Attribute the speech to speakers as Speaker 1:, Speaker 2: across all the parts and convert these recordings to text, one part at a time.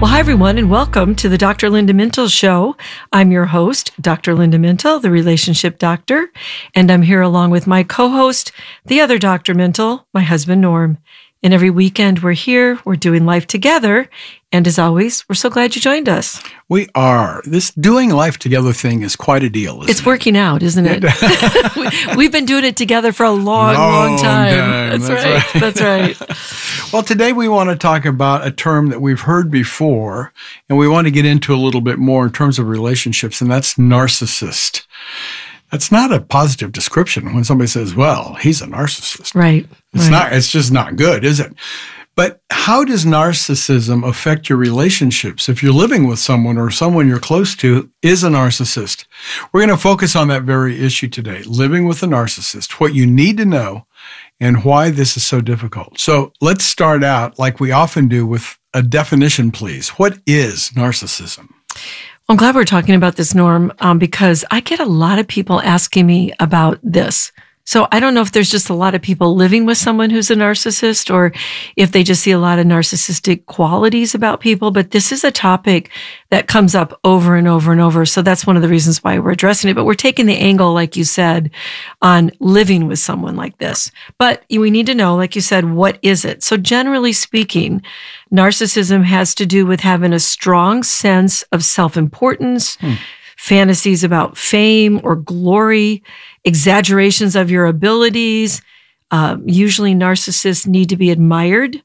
Speaker 1: Well, hi, everyone, and welcome to the Dr. Linda Mintle Show. I'm your host, Dr. Linda Mintle, the relationship doctor, and I'm here along with my co-host, the other Dr. Mintle, my husband, Norm. And every weekend we're here, we're doing life together. And as always, we're so glad you joined us.
Speaker 2: We are. This doing life together thing is quite a deal, isn't it?
Speaker 1: It's working out, isn't it? We've been doing it together for a long time. That's right.
Speaker 2: Well, today we want to talk about a term that we've heard before, and we want to get into a little bit more in terms of relationships, and that's narcissist. That's not a positive description when somebody says, well, he's a narcissist.
Speaker 1: Right.
Speaker 2: It's just not good, is it? But how does narcissism affect your relationships if you're living with someone or someone you're close to is a narcissist? We're going to focus on that very issue today, living with a narcissist, what you need to know, and why this is so difficult. So let's start out like we often do with a definition, please. What is narcissism?
Speaker 1: I'm glad we're talking about this, Norm, because I get a lot of people asking me about this. So I don't know if there's just a lot of people living with someone who's a narcissist or if they just see a lot of narcissistic qualities about people, but this is a topic that comes up over and over and over. So that's one of the reasons why we're addressing it. But we're taking the angle, like you said, on living with someone like this. But we need to know, like you said, what is it? So generally speaking, narcissism has to do with having a strong sense of self-importance, fantasies about fame or glory, exaggerations of your abilities. Usually narcissists need to be admired.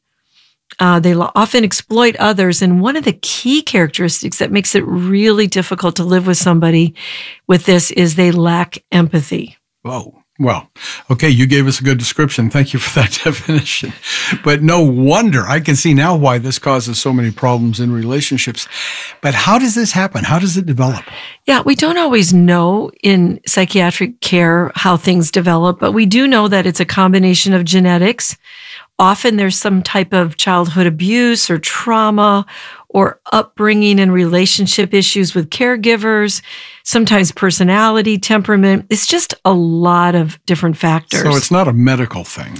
Speaker 1: They often exploit others. And one of the key characteristics that makes it really difficult to live with somebody with this is they lack empathy.
Speaker 2: Whoa. Well, okay, you gave us a good description. Thank you for that definition. But no wonder, I can see now why this causes so many problems in relationships. But how does this happen? How does it develop?
Speaker 1: Yeah, we don't always know in psychiatric care how things develop, but we do know that it's a combination of genetics. Often there's some type of childhood abuse or trauma or upbringing and relationship issues with caregivers, sometimes personality, temperament. It's just a lot of different factors.
Speaker 2: So it's not a medical thing.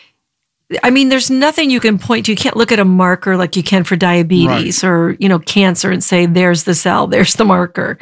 Speaker 1: I mean, there's nothing you can point to. You can't look at a marker like you can for diabetes or, cancer and say, there's the cell, there's the marker.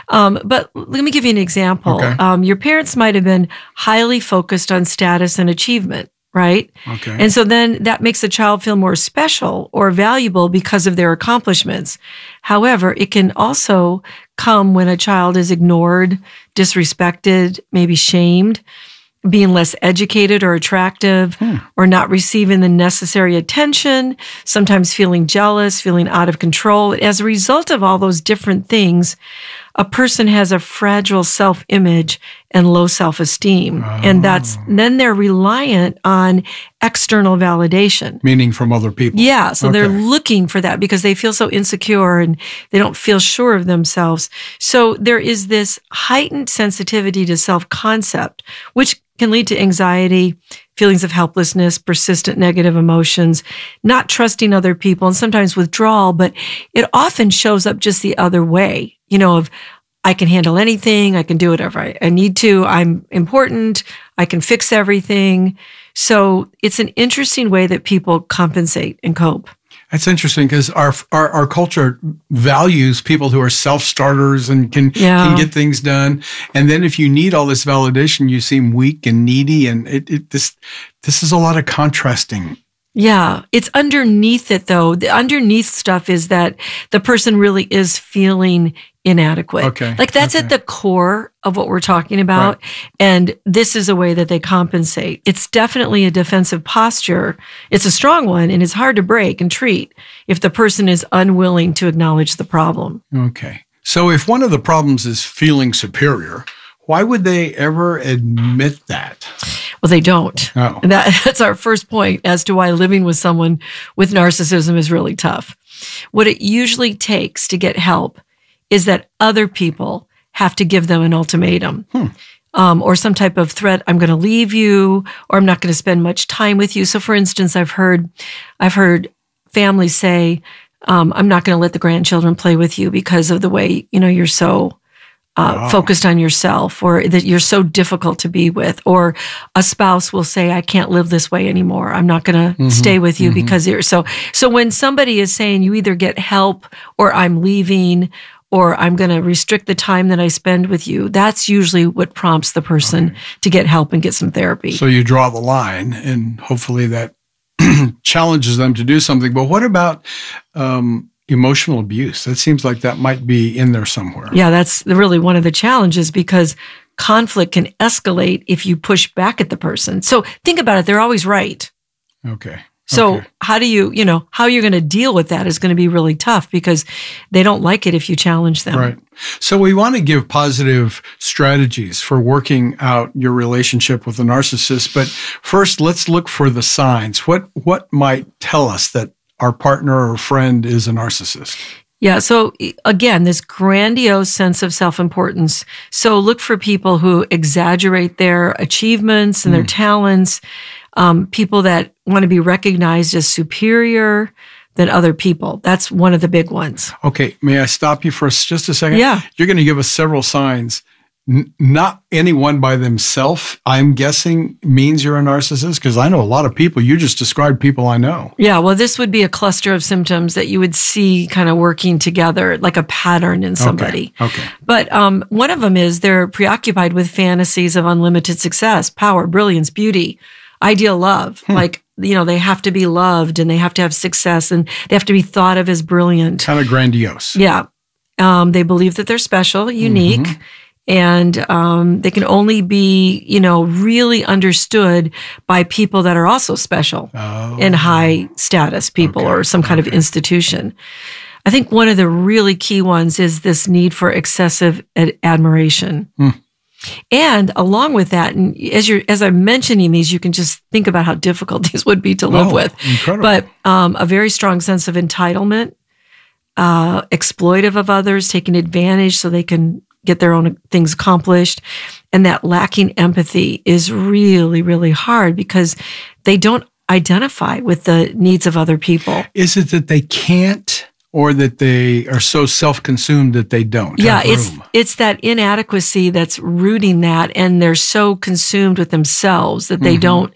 Speaker 1: But let me give you an example.
Speaker 2: Okay.
Speaker 1: Your parents might have been highly focused on status and achievement. Right?
Speaker 2: Okay.
Speaker 1: And so then that makes the child feel more special or valuable because of their accomplishments. However, it can also come when a child is ignored, disrespected, maybe shamed, being less educated or attractive, or not receiving the necessary attention, sometimes feeling jealous, feeling out of control. As a result of all those different things, a person has a fragile self-image and low self-esteem. And then they're reliant on external validation.
Speaker 2: Meaning from other people.
Speaker 1: Yeah. So they're looking for that because they feel so insecure and they don't feel sure of themselves. So there is this heightened sensitivity to self-concept, which can lead to anxiety, feelings of helplessness, persistent negative emotions, not trusting other people, and sometimes withdrawal. But it often shows up just the other way, of I can handle anything, I can do whatever I need to, I'm important, I can fix everything. So it's an interesting way that people compensate and cope.
Speaker 2: That's interesting because our culture values people who are self-starters and can get things done. And then if you need all this validation, you seem weak and needy. And this is a lot of contrasting.
Speaker 1: Yeah. It's underneath it, though. The underneath stuff is that the person really is feeling inadequate.
Speaker 2: Okay.
Speaker 1: Like that's at the core of what we're talking about. Right. And this is a way that they compensate. It's definitely a defensive posture. It's a strong one and it's hard to break and treat if the person is unwilling to acknowledge the problem.
Speaker 2: Okay. So if one of the problems is feeling superior, why would they ever admit that?
Speaker 1: Well, they don't.
Speaker 2: Oh.
Speaker 1: That's our first point as to why living with someone with narcissism is really tough. What it usually takes to get help is that other people have to give them an ultimatum or some type of threat. I'm going to leave you, or I'm not going to spend much time with you. So, for instance, I've heard families say, I'm not going to let the grandchildren play with you because of the way, you're so focused on yourself, or that you're so difficult to be with, or a spouse will say, I can't live this way anymore. I'm not going to stay with you because you're so when somebody is saying you either get help or I'm leaving or I'm going to restrict the time that I spend with you, that's usually what prompts the person to get help and get some therapy.
Speaker 2: So you draw the line, and hopefully that challenges them to do something. But what about emotional abuse? That seems like that might be in there somewhere.
Speaker 1: Yeah, that's really one of the challenges, because conflict can escalate if you push back at the person. So think about it. They're always right.
Speaker 2: Okay.
Speaker 1: So how do how you're going to deal with that is going to be really tough, because they don't like it if you challenge them.
Speaker 2: Right. So we want to give positive strategies for working out your relationship with a narcissist. But first, let's look for the signs. What might tell us that our partner or friend is a narcissist?
Speaker 1: Yeah. So again, this grandiose sense of self-importance. So look for people who exaggerate their achievements and their talents, people that want to be recognized as superior than other people. That's one of the big ones.
Speaker 2: Okay. May I stop you for just a second?
Speaker 1: Yeah.
Speaker 2: You're going to give us several signs. Not anyone by themselves, I'm guessing, means you're a narcissist, because I know a lot of people. You just described people I know.
Speaker 1: Yeah, well, this would be a cluster of symptoms that you would see kind of working together, like a pattern in somebody.
Speaker 2: Okay.
Speaker 1: But one of them is they're preoccupied with fantasies of unlimited success, power, brilliance, beauty, ideal love. Like, they have to be loved, and they have to have success, and they have to be thought of as brilliant.
Speaker 2: Kind of grandiose.
Speaker 1: Yeah. They believe that they're special, unique. And they can only be, really understood by people that are also special and high status people or some kind of institution. I think one of the really key ones is this need for excessive admiration. And along with that, and as I'm mentioning these, you can just think about how difficult these would be to live with.
Speaker 2: Incredible.
Speaker 1: But a very strong sense of entitlement, exploitive of others, taking advantage so they can get their own things accomplished. And that lacking empathy is really, really hard, because they don't identify with the needs of other people.
Speaker 2: Is it that they can't, or that they are so self-consumed that they don't?
Speaker 1: Yeah, it's that inadequacy that's rooting that, and they're so consumed with themselves that they don't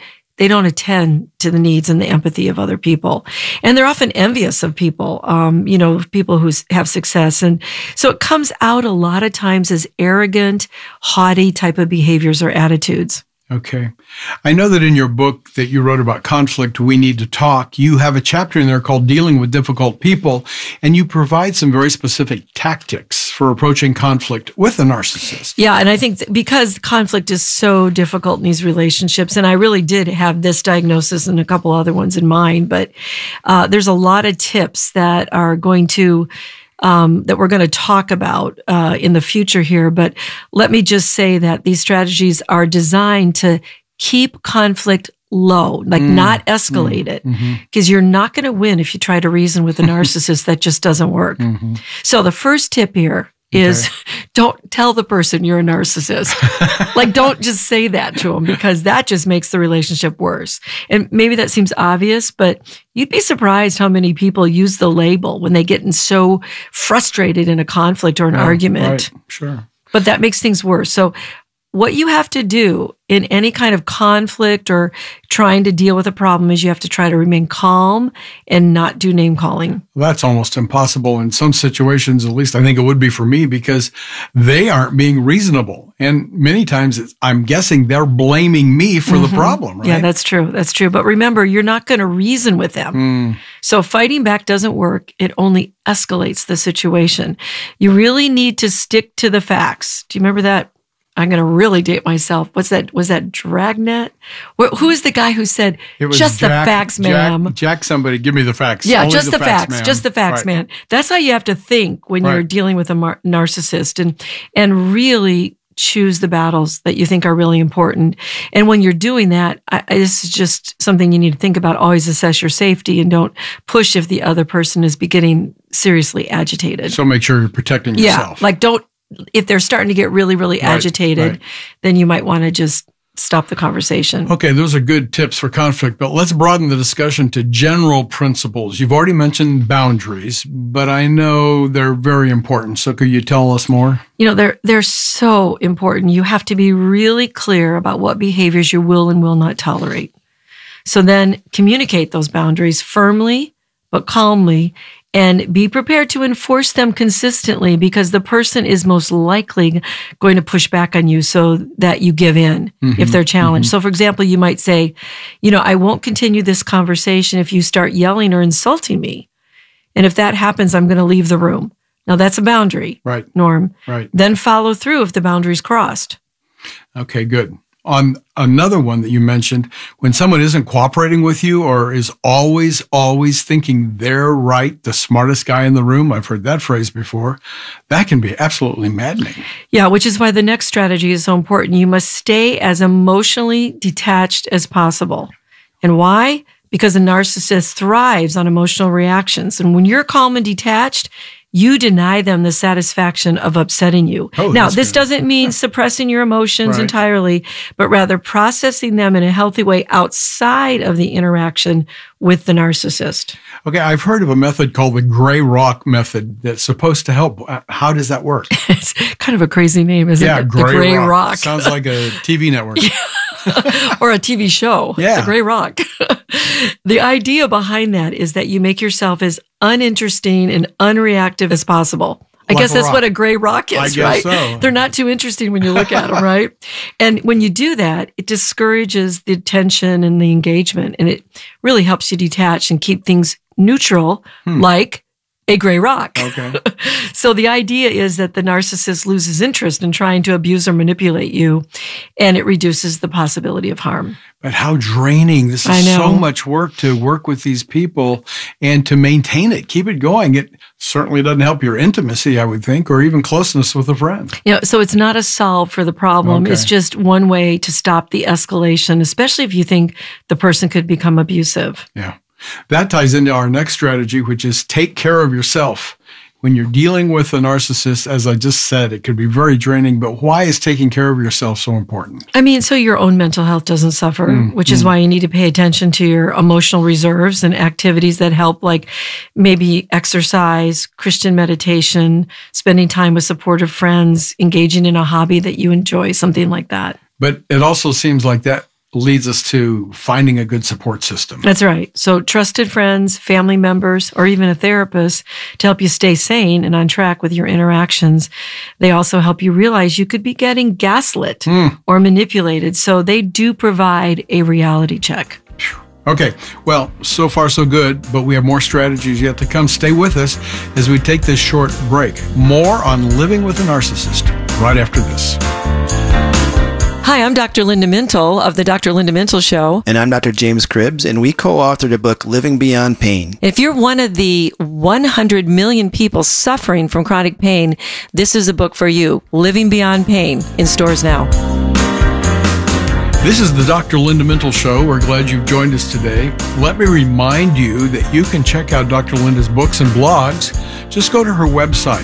Speaker 1: attend to the needs and the empathy of other people. And they're often envious of people, people who have success. And so it comes out a lot of times as arrogant, haughty type of behaviors or attitudes.
Speaker 2: Okay. I know that in your book that you wrote about conflict, We Need to Talk, you have a chapter in there called Dealing with Difficult People, and you provide some very specific tactics for approaching conflict with a narcissist.
Speaker 1: Yeah, and I think because conflict is so difficult in these relationships, and I really did have this diagnosis and a couple other ones in mind, but there's a lot of tips that are going to that we're going to talk about in the future here. But let me just say that these strategies are designed to keep conflict low, like not escalate it, because you're not going to win if you try to reason with a narcissist. That just doesn't work. So the first tip here is don't tell the person you're a narcissist. Like, don't just say that to them, because that just makes the relationship worse. And maybe that seems obvious, but you'd be surprised how many people use the label when they get so frustrated in a conflict or an argument.
Speaker 2: Right. Sure.
Speaker 1: But that makes things worse. So what you have to do in any kind of conflict or trying to deal with a problem is you have to try to remain calm and not do name calling.
Speaker 2: Well, that's almost impossible in some situations, at least I think it would be for me, because they aren't being reasonable. And many times I'm guessing they're blaming me for the problem, right?
Speaker 1: Yeah, that's true. That's true. But remember, you're not going to reason with them. So fighting back doesn't work. It only escalates the situation. You really need to stick to the facts. Do you remember that? I'm going to really date myself. Was that Dragnet? Who is the guy who said, just the facts, ma'am?
Speaker 2: Jack, somebody, give me the facts.
Speaker 1: Yeah,
Speaker 2: Only
Speaker 1: just the facts,
Speaker 2: ma'am.
Speaker 1: just the facts,
Speaker 2: Right.
Speaker 1: man. That's how you have to think when you're dealing with a narcissist, and really choose the battles that you think are really important. And when you're doing that, this is just something you need to think about. Always assess your safety and don't push if the other person is getting seriously agitated.
Speaker 2: So make sure you're protecting yourself.
Speaker 1: Yeah, like if they're starting to get really, really agitated, then you might want to just stop the conversation.
Speaker 2: Okay, those are good tips for conflict, but let's broaden the discussion to general principles. You've already mentioned boundaries, but I know they're very important. So could you tell us more?
Speaker 1: They're so important. You have to be really clear about what behaviors you will and will not tolerate. So then communicate those boundaries firmly, but calmly, and be prepared to enforce them consistently, because the person is most likely going to push back on you so that you give in if they're challenged. So for example, you might say, I won't continue this conversation if you start yelling or insulting me. And if that happens, I'm going to leave the room. Now that's a boundary,
Speaker 2: right,
Speaker 1: Norm.
Speaker 2: Right.
Speaker 1: Then follow through if the boundary's crossed.
Speaker 2: Okay, good. On another one that you mentioned, when someone isn't cooperating with you or is always thinking they're right, the smartest guy in the room, I've heard that phrase before, that can be absolutely maddening.
Speaker 1: Yeah, which is why the next strategy is so important. You must stay as emotionally detached as possible. And why? Because a narcissist thrives on emotional reactions. And when you're calm and detached, you deny them the satisfaction of upsetting you. Now, this doesn't mean suppressing your emotions entirely, but rather processing them in a healthy way outside of the interaction with the narcissist.
Speaker 2: Okay, I've heard of a method called the gray rock method that's supposed to help. How does that work?
Speaker 1: It's kind of a crazy name, isn't it?
Speaker 2: Yeah,
Speaker 1: The Gray Rock.
Speaker 2: Sounds like a TV network.
Speaker 1: Or a TV show,
Speaker 2: yeah.
Speaker 1: The Gray Rock. The idea behind that is that you make yourself as uninteresting and unreactive as possible. I guess that's what a gray rock is, right?
Speaker 2: So.
Speaker 1: They're not too interesting when you look at them, right? And when you do that, it discourages the attention and the engagement, and it really helps you detach and keep things neutral, like a gray rock.
Speaker 2: Okay.
Speaker 1: So the idea is that the narcissist loses interest in trying to abuse or manipulate you, and it reduces the possibility of harm.
Speaker 2: But how draining. This is so much work to work with these people and to maintain it, keep it going. It certainly doesn't help your intimacy, I would think, or even closeness with a friend.
Speaker 1: So it's not a solve for the problem.
Speaker 2: Okay.
Speaker 1: It's just one way to stop the escalation, especially if you think the person could become abusive.
Speaker 2: Yeah. That ties into our next strategy, which is take care of yourself. When you're dealing with a narcissist, as I just said, it could be very draining, but why is taking care of yourself so important?
Speaker 1: So your own mental health doesn't suffer, which is why you need to pay attention to your emotional reserves and activities that help, like maybe exercise, Christian meditation, spending time with supportive friends, engaging in a hobby that you enjoy, something like that.
Speaker 2: But it also seems like that leads us to finding a good support system.
Speaker 1: That's right. So trusted friends, family members, or even a therapist to help you stay sane and on track with your interactions. They also help you realize you could be getting gaslit or manipulated. So they do provide a reality check.
Speaker 2: Okay, well, so far so good, but we have more strategies yet to come. Stay with us as we take this short break. More on living with a narcissist right after this.
Speaker 1: Hi, I'm Dr. Linda Mintle of the Dr. Linda Mintle Show.
Speaker 3: And I'm Dr. James Cribbs, and we co-authored a book, Living Beyond Pain.
Speaker 1: If you're one of the 100 million people suffering from chronic pain, this is a book for you, Living Beyond Pain, in stores now.
Speaker 2: This is the Dr. Linda Mintle Show. We're glad you've joined us today. Let me remind you that you can check out Dr. Linda's books and blogs. Just go to her website,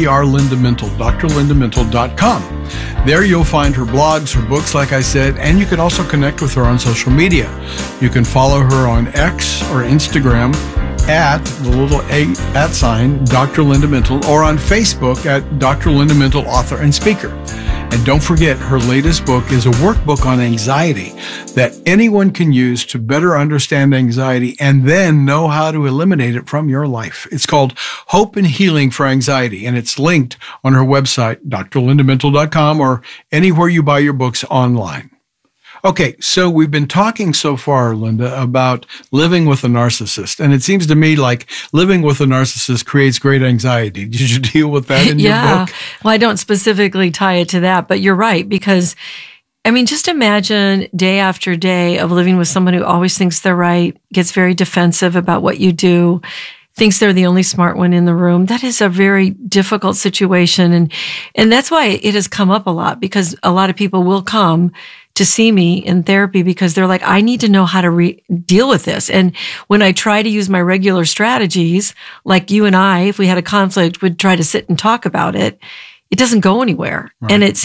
Speaker 2: drlindamintle.com. There you'll find her blogs, her books, like I said, and you can also connect with her on social media. You can follow her on X or Instagram at the little @ sign, Dr. Linda Mintle, or on Facebook at Dr. Linda Mintle, author and speaker. And don't forget, her latest book is a workbook on anxiety that anyone can use to better understand anxiety and then know how to eliminate it from your life. It's called Hope and Healing for Anxiety, and it's linked on her website, drlindamintle.com, or anywhere you buy your books online. Okay, so we've been talking so far, Linda, about living with a narcissist. And it seems to me like living with a narcissist creates great anxiety. Did you deal with that in your book?
Speaker 1: Well, I don't specifically tie it to that, but you're right, because just imagine day after day of living with someone who always thinks they're right, gets very defensive about what you do, thinks they're the only smart one in the room. That is a very difficult situation. And that's why it has come up a lot, because a lot of people will come to see me in therapy because they're like, I need to know how to deal with this. And when I try to use my regular strategies, like you and I, if we had a conflict, would try to sit and talk about it, it doesn't go anywhere. Right. And it seems to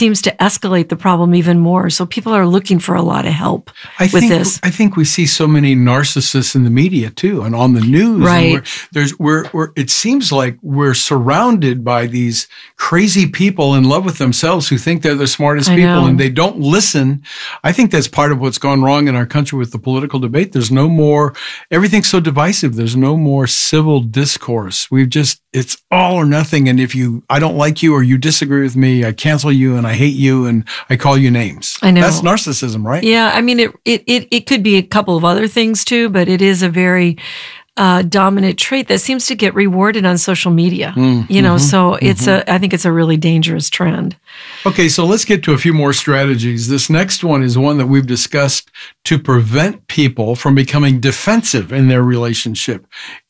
Speaker 1: escalate the problem even more. So people are looking for a lot of help
Speaker 2: I think we see so many narcissists in the media too, and on the news.
Speaker 1: Right.
Speaker 2: And it seems like we're surrounded by these crazy people in love with themselves who think they're the smartest people, and they don't listen. I think that's part of what's gone wrong in our country with the political debate. There's no more, everything's so divisive. There's no more civil discourse. It's all or nothing. And if I don't like you or you disagree with me, I cancel you and I hate you and I call you names.
Speaker 1: I know.
Speaker 2: That's narcissism, right?
Speaker 1: Yeah. I mean, it could be a couple of other things too, but it is a very dominant trait that seems to get rewarded on social media. So I think it's a really dangerous trend.
Speaker 2: Okay, so let's get to a few more strategies. This next one is one that we've discussed to prevent people from becoming defensive in their relationship.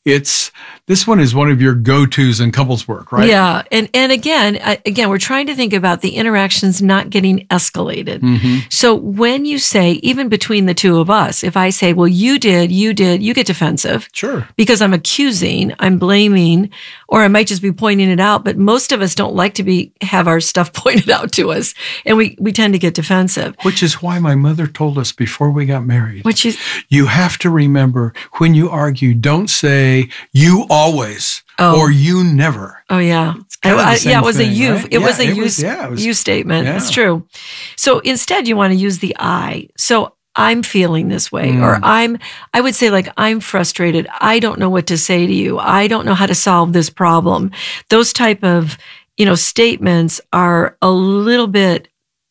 Speaker 2: This one is one of your go-tos in couples work, right?
Speaker 1: Yeah. And again, we're trying to think about the interactions not getting escalated. Mm-hmm. So when you say, even between the two of us, if I say, well, you did, you get defensive.
Speaker 2: Sure.
Speaker 1: Because I'm accusing, I'm blaming, or I might just be pointing it out. But most of us don't like to have our stuff pointed out to us. And we tend to get defensive.
Speaker 2: Which is why my mother told us before we got married, you have to remember when you argue, don't say, you always, or you never.
Speaker 1: Oh, yeah. It was a you. Right? It was a you statement. Yeah. It's true. So instead, you want to use the I. So I'm feeling this way, or I would say, like, I'm frustrated. I don't know what to say to you. I don't know how to solve this problem. Those type of, statements are a little bit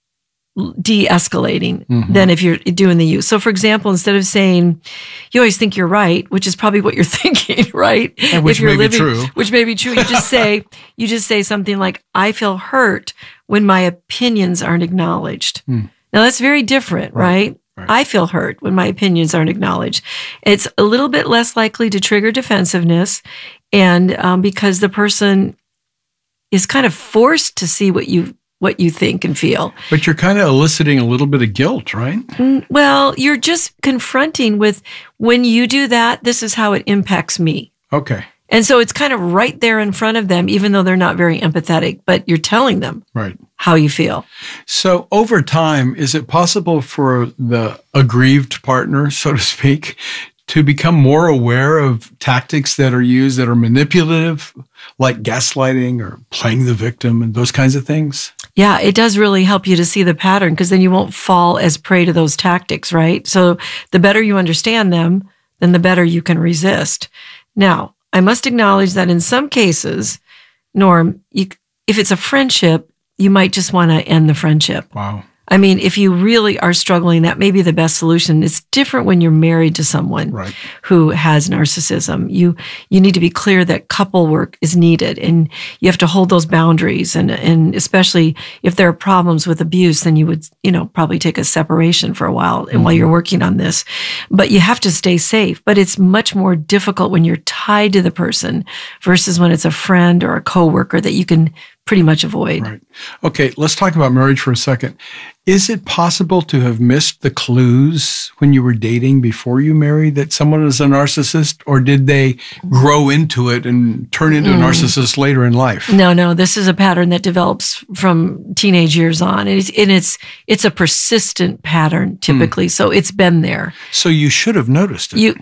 Speaker 1: de-escalating than if you're doing the you. So for example, instead of saying, you always think you're right, which is probably what you're thinking, right?
Speaker 2: And which may be true.
Speaker 1: Which may be true. You just say something like, I feel hurt when my opinions aren't acknowledged. Now that's very different, right? I feel hurt when my opinions aren't acknowledged. It's a little bit less likely to trigger defensiveness, and because the person is kind of forced to see what you think and feel.
Speaker 2: But you're kind of eliciting a little bit of guilt, right?
Speaker 1: Well, you're just confronting with, when you do that, this is how it impacts me.
Speaker 2: Okay.
Speaker 1: And so it's kind of right there in front of them, even though they're not very empathetic, but you're telling them how you feel.
Speaker 2: So over time, is it possible for the aggrieved partner, so to speak, to become more aware of tactics that are used that are manipulative, like gaslighting or playing the victim and those kinds of things?
Speaker 1: Yeah, it does really help you to see the pattern, because then you won't fall as prey to those tactics, right? So the better you understand them, then the better you can resist. Now, I must acknowledge that in some cases, Norm, if it's a friendship, you might just want to end the friendship.
Speaker 2: Wow.
Speaker 1: I mean, if you really are struggling, that may be the best solution. It's different when you're married to someone who has narcissism. You need to be clear that couple work is needed, and you have to hold those boundaries. And especially if there are problems with abuse, then you would, probably take a separation for a while and while you're working on this. But you have to stay safe. But it's much more difficult when you're tied to the person versus when it's a friend or a coworker that you can pretty much avoid.
Speaker 2: Right. Okay, let's talk about marriage for a second. Is it possible to have missed the clues when you were dating before you married that someone is a narcissist, or did they grow into it and turn into a narcissist later in life?
Speaker 1: No, this is a pattern that develops from teenage years on. And it's a persistent pattern typically. So it's been there.
Speaker 2: So you should have noticed it.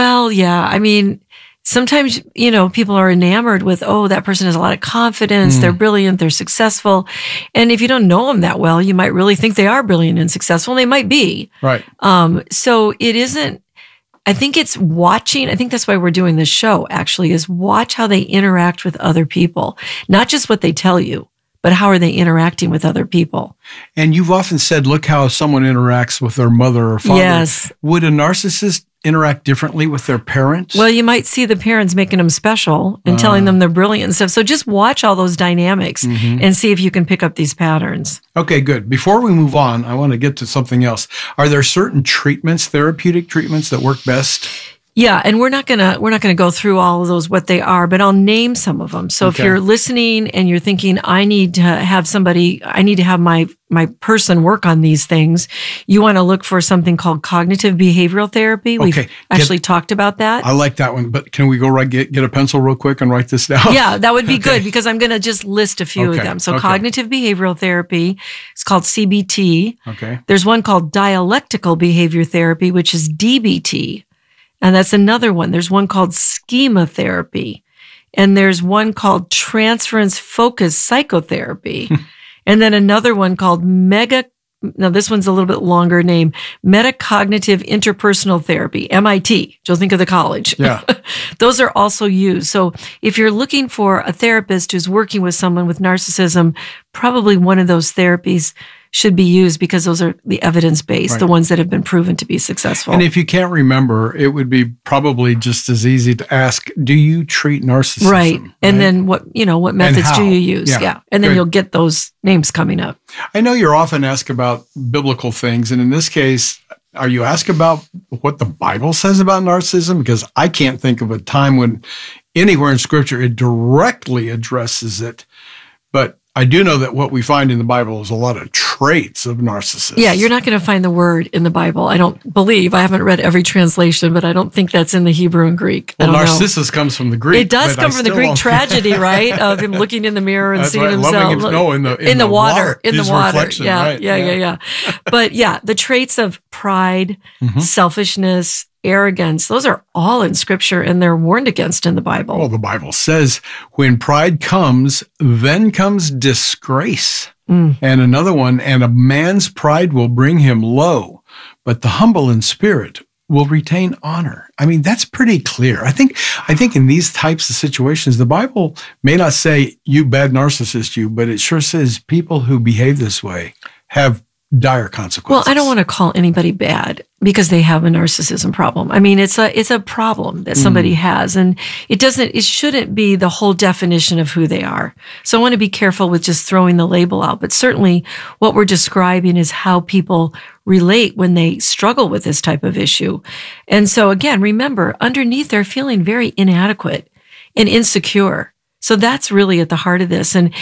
Speaker 1: I mean, sometimes, people are enamored with, that person has a lot of confidence. They're brilliant. They're successful. And if you don't know them that well, you might really think they are brilliant and successful. And they might be.
Speaker 2: Right.
Speaker 1: So it isn't, I think it's watching. I think that's why we're doing this show, actually, is watch how they interact with other people, not just what they tell you, but how are they interacting with other people?
Speaker 2: And you've often said, look how someone interacts with their mother or father.
Speaker 1: Yes.
Speaker 2: Would a narcissist interact differently with their parents?
Speaker 1: Well, you might see the parents making them special and telling them they're brilliant and stuff. So just watch all those dynamics and see if you can pick up these patterns.
Speaker 2: Okay, good. Before we move on, I want to get to something else. Are there certain treatments, therapeutic treatments, that work best?
Speaker 1: Yeah, and we're not gonna go through all of those what they are, but I'll name some of them. So if you're listening and you're thinking, I need to have my person work on these things, you want to look for something called cognitive behavioral therapy. We've actually talked about that.
Speaker 2: I like that one, but can we go get a pencil real quick and write this down?
Speaker 1: Yeah, that would be good because I'm going to just list a few of them. So cognitive behavioral therapy, it's called CBT.
Speaker 2: Okay.
Speaker 1: There's one called dialectical behavior therapy, which is DBT. And that's another one. There's one called schema therapy. And there's one called transference focus psychotherapy. And then another one called now this one's a little bit longer name, metacognitive interpersonal therapy, MIT. You'll think of the college.
Speaker 2: Yeah.
Speaker 1: Those are also used. So if you're looking for a therapist who's working with someone with narcissism, probably one of those therapies should be used because those are the evidence-based, the ones that have been proven to be successful.
Speaker 2: And if you can't remember, it would be probably just as easy to ask, do you treat narcissism?
Speaker 1: Right. And then what methods do you use? Yeah. And then you'll get those names coming up.
Speaker 2: I know you're often asked about biblical things. And in this case, are you asked about what the Bible says about narcissism? Because I can't think of a time when anywhere in Scripture it directly addresses it. But I do know that what we find in the Bible is a lot of traits of narcissists.
Speaker 1: Yeah, you're not going to find the word in the Bible. I don't believe. I haven't read every translation, but I don't think that's in the Hebrew and Greek.
Speaker 2: Well, Narcissus comes from the Greek.
Speaker 1: It does come from the Greek tragedy, right? Of him looking in the mirror and seeing himself.
Speaker 2: In the water.
Speaker 1: In the water. Yeah,
Speaker 2: right?
Speaker 1: Yeah. But yeah, the traits of pride, selfishness, arrogance, those are all in Scripture and they're warned against in the Bible.
Speaker 2: Well, the Bible says when pride comes, then comes disgrace. And another one, and a man's pride will bring him low, but the humble in spirit will retain honor. I mean, that's pretty clear. I think in these types of situations, the Bible may not say, you bad narcissist, you, but it sure says people who behave this way have dire consequences.
Speaker 1: Well, I don't want to call anybody bad because they have a narcissism problem. I mean, it's a problem that somebody has, and it shouldn't be the whole definition of who they are. So I want to be careful with just throwing the label out, but certainly what we're describing is how people relate when they struggle with this type of issue. And so again, remember, underneath they're feeling very inadequate and insecure. So that's really at the heart of this. And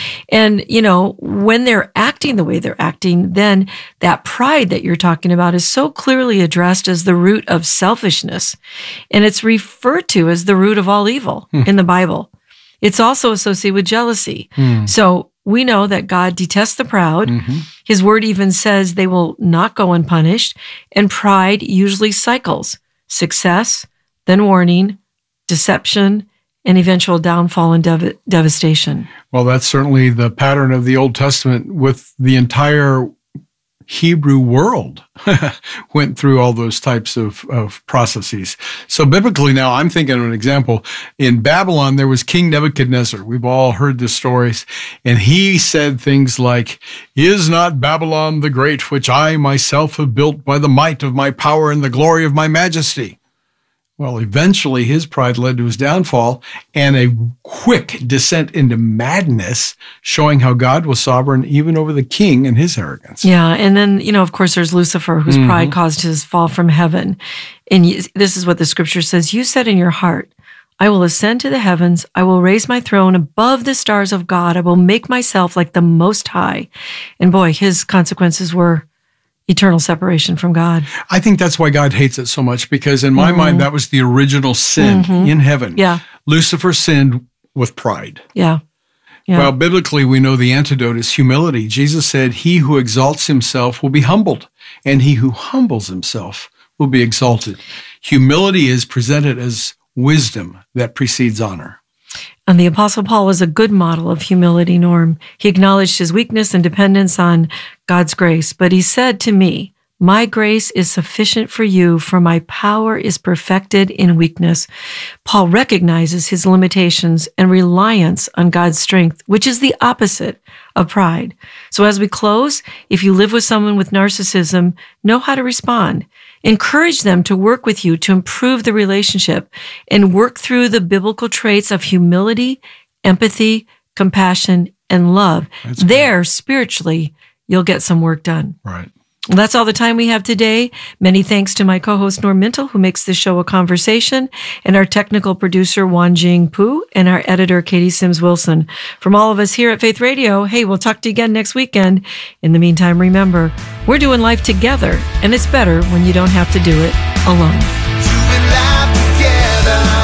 Speaker 1: when they're acting the way they're acting, then that pride that you're talking about is so clearly addressed as the root of selfishness. And it's referred to as the root of all evil in the Bible. It's also associated with jealousy. So we know that God detests the proud. His word even says they will not go unpunished. And pride usually cycles success, then warning, deception, and eventual downfall and devastation.
Speaker 2: Well, that's certainly the pattern of the Old Testament with the entire Hebrew world went through all those types of processes. So biblically now, I'm thinking of an example. In Babylon, there was King Nebuchadnezzar. We've all heard the stories. And he said things like, "Is not Babylon the great, which I myself have built by the might of my power and the glory of my majesty?" Well, eventually his pride led to his downfall and a quick descent into madness, showing how God was sovereign even over the king and his arrogance.
Speaker 1: Yeah. And then, of course, there's Lucifer, whose pride caused his fall from heaven. And this is what the scripture says. You said in your heart, I will ascend to the heavens. I will raise my throne above the stars of God. I will make myself like the Most High. And boy, his consequences were eternal separation from God.
Speaker 2: I think that's why God hates it so much, because in my mind, that was the original sin in heaven.
Speaker 1: Yeah.
Speaker 2: Lucifer sinned with pride.
Speaker 1: Yeah.
Speaker 2: Well, biblically, we know the antidote is humility. Jesus said, he who exalts himself will be humbled, and he who humbles himself will be exalted. Humility is presented as wisdom that precedes honor.
Speaker 1: And the Apostle Paul was a good model of humility, Norm. He acknowledged his weakness and dependence on God's grace. But he said to me, my grace is sufficient for you, for my power is perfected in weakness. Paul recognizes his limitations and reliance on God's strength, which is the opposite of pride. So as we close, if you live with someone with narcissism, know how to respond. Encourage them to work with you to improve the relationship and work through the biblical traits of humility, empathy, compassion, and love. There, spiritually, you'll get some work done.
Speaker 2: Right.
Speaker 1: Well, that's all the time we have today. Many thanks to my co-host Norm Mintle, who makes this show a conversation, and our technical producer Wanjing Pu, and our editor Katie Sims Wilson. From all of us here at Faith Radio, hey, we'll talk to you again next weekend. In the meantime, remember, we're doing life together, and it's better when you don't have to do it alone.
Speaker 4: Doing life together.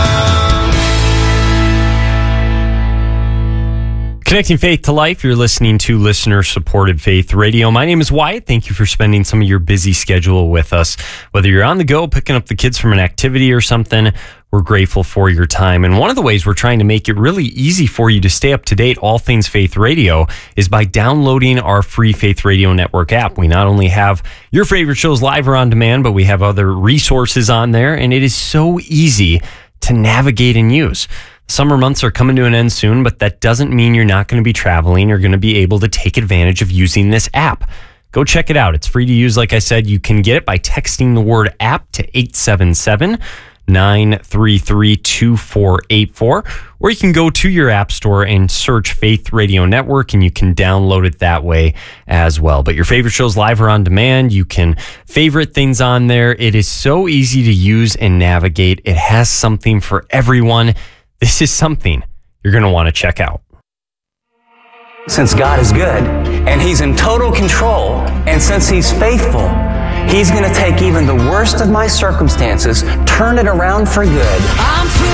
Speaker 5: Connecting faith to life, you're listening to listener-supported Faith Radio. My name is Wyatt. Thank you for spending some of your busy schedule with us. Whether you're on the go, picking up the kids from an activity or something, we're grateful for your time. And one of the ways we're trying to make it really easy for you to stay up to date, all things Faith Radio, is by downloading our free Faith Radio Network app. We not only have your favorite shows live or on demand, but we have other resources on there, and it is so easy to navigate and use. Summer months are coming to an end soon, but that doesn't mean you're not going to be traveling or going to be able to take advantage of using this app. Go check it out. It's free to use. Like I said, you can get it by texting the word app to 877-933-2484, or you can go to your app store and search Faith Radio Network, and you can download it that way as well. But your favorite shows live or on demand, you can favorite things on there. It is so easy to use and navigate. It has something for everyone. This is something you're going to want to check out.
Speaker 6: Since God is good and He's in total control, and since He's faithful, He's going to take even the worst of my circumstances, turn it around for good.